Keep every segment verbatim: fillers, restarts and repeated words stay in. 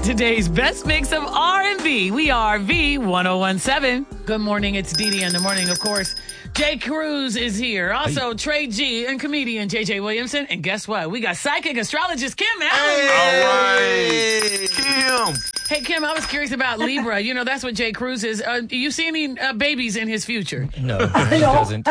Today's best mix of R and B. We are V ten seventeen. Good morning. It's Dee Dee in the morning, of course. Jay Cruz is here. Also, hey. Trey G and comedian J J Williamson. And guess what? We got psychic astrologist Kim Allen. Hey. All right. Kim. Hey, Kim, I was curious about Libra. You know, that's what Jay Cruz is. Uh, do you see any uh, babies in his future? No, he doesn't.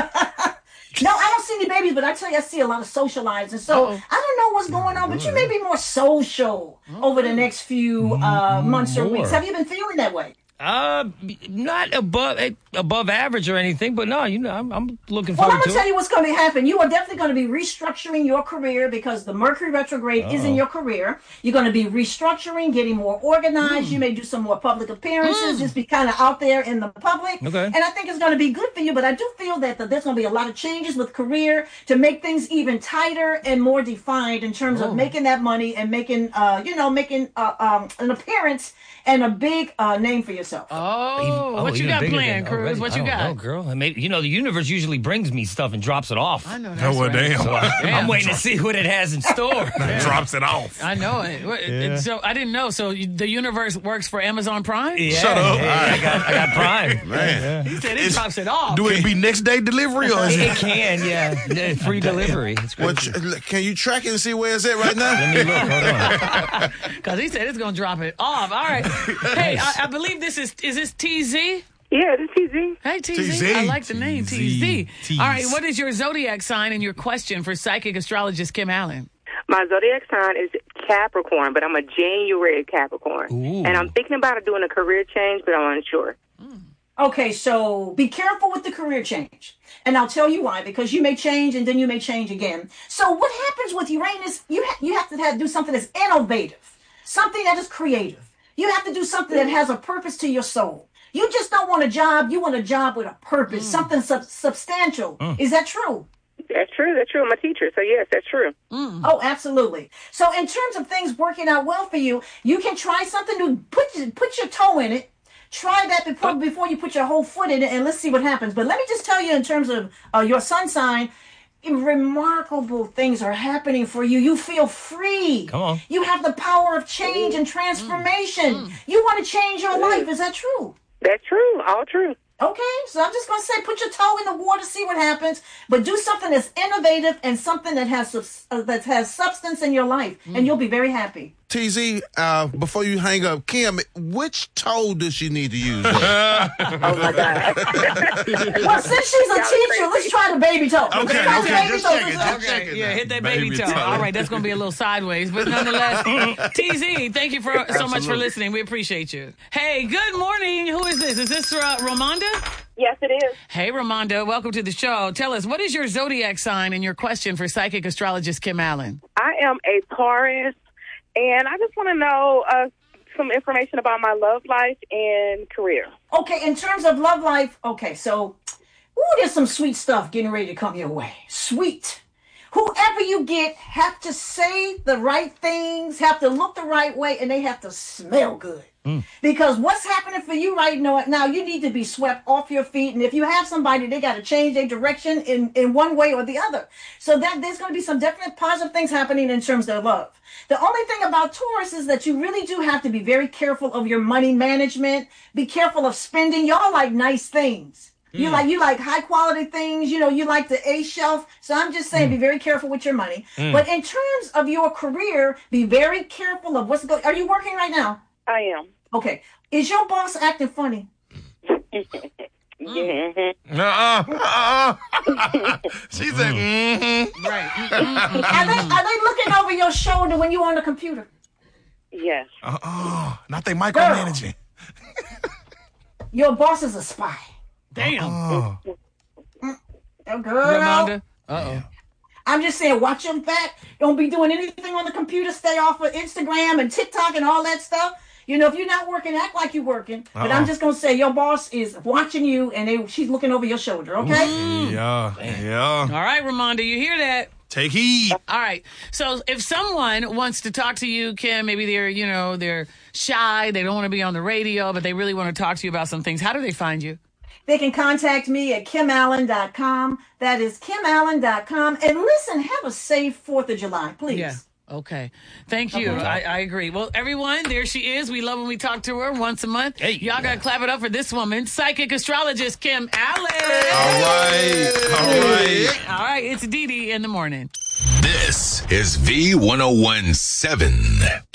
No, I don't see any babies, but I tell you, I see a lot of socializing. So Uh-oh. I don't know what's going on, but you may be more social over the next few uh, months or weeks. Have you been feeling that way? Uh, not above above average or anything, but no, you know, I'm, I'm looking well, forward to it. Well, I'm going to tell you what's going to happen. You are definitely going to be restructuring your career because the Mercury retrograde Uh-oh. is in your career. You're going to be restructuring, getting more organized. Mm. You may do some more public appearances, mm. just be kind of out there in the public. Okay. And I think it's going to be good for you, but I do feel that the, there's going to be a lot of changes with career to make things even tighter and more defined in terms oh. of making that money and making, uh, you know, making uh, um, an appearance and a big uh, name for yourself. Oh, even, oh what you got planned, Cruz? What you got? Oh, girl. I mean, you know, the universe usually brings me stuff and drops it off. I know that's oh, well, right. damn. So I, damn. I'm waiting to see what it has in store. Drops it off. I know it. Yeah. So I didn't know. So the universe works for Amazon Prime? Yeah, Shut up. Yeah, I got I got Prime. Man. Yeah. He said it it's, drops it off. Do it be next day delivery or is it? It can, yeah. Free delivery. It's well, can you track it and see where it's at right now? Let me look. Hold on. Because he said it's going to drop it off. All right. Hey, Nice. I, I believe this is, is this T Z? Yeah, this is T Z. Hey, T Z. T Z. I like the name, T Z. T Z. All right, what is your zodiac sign and your question for psychic astrologist Kim Allen? My zodiac sign is Capricorn, but I'm a January Capricorn. Ooh. And I'm thinking about doing a career change, but I'm unsure. Okay, so be careful with the career change. And I'll tell you why, because you may change and then you may change again. So what happens with Uranus, you, ha- you have to have, do something that's innovative, something that is creative. You have to do something that has a purpose to your soul. You just don't want a job. You want a job with a purpose, mm. something sub- substantial. Mm. Is that true? That's true. That's true. I'm a teacher. So, yes, that's true. Mm. Oh, absolutely. So in terms of things working out well for you, you can try something new. Put, put your toe in it. Try that before before you put your whole foot in it, and let's see what happens. But let me just tell you in terms of uh, your sun sign, remarkable things are happening for you. You feel free. Come on. You have the power of change and transformation. Mm. You want to change your life. Is that true? That's true. All true. Okay, so I'm just going to say put your toe in the water, see what happens, but do something that's innovative and something that has uh, that has substance in your life, mm. and you'll be very happy. T Z, uh, before you hang up, Kim, which toe does she need to use? Oh, my God. Well, since she's a teacher, let's try the baby toe. Okay, try okay, the baby just toe. check it, just check it. Yeah, now. hit that baby, baby toe. toe. All right, that's going to be a little sideways, but nonetheless, T Z, thank you for so Absolutely. much for listening. We appreciate you. Hey, good morning. Who is this? Is this uh, Ramonda? Yes, it is. Hey, Ramonda, welcome to the show. Tell us, what is your zodiac sign and your question for psychic astrologist Kim Allen? I am a Taurus, and I just want to know uh, some information about my love life and career. Okay, in terms of love life, okay, so, ooh, there's some sweet stuff getting ready to come your way. Sweet. Whoever you get have to say the right things, have to look the right way, and they have to smell good. Mm. Because what's happening for you right now, now, you need to be swept off your feet. And if you have somebody, they got to change their direction in, in one way or the other. So that there's going to be some definite positive things happening in terms of love. The only thing about Taurus is that you really do have to be very careful of your money management. Be careful of spending. Y'all like nice things. You mm. like you like high quality things, you know, you like the A shelf. So I'm just saying, mm. be very careful with your money. Mm. But in terms of your career, be very careful of what's going. Are you working right now? I am. Okay. Is your boss acting funny? mm. Uh-uh. Uh-uh. She said, mm-hmm. Right. Mm-hmm. Are they are they looking over your shoulder when you're on the computer? Yes. Uh-uh. Not they micromanaging. Your boss is a spy. Damn. Uh-uh. Oh, girl. Ramonda. Uh-oh. I'm just saying, watch your back. Don't be doing anything on the computer. Stay off of Instagram and TikTok and all that stuff. You know, if you're not working, act like you're working. Uh-oh. But I'm just going to say your boss is watching you and they, she's looking over your shoulder, okay? Mm. Yeah, yeah. All right, Ramonda, you hear that? Take heed. All right. So if someone wants to talk to you, Kim, maybe they're, you know, they're shy, they don't want to be on the radio, but they really want to talk to you about some things. How do they find you? They can contact me at kim allen dot com. That is kim allen dot com. And listen, have a safe fourth of July, please. Yeah. Okay. Thank you. I, I agree. Well, everyone, there she is. We love when we talk to her once a month. Hey. Y'all got to clap it up for this woman, psychic astrologist Kim Allen. All right. All right. All right. It's Dee Dee in the morning. This is V one oh one seven.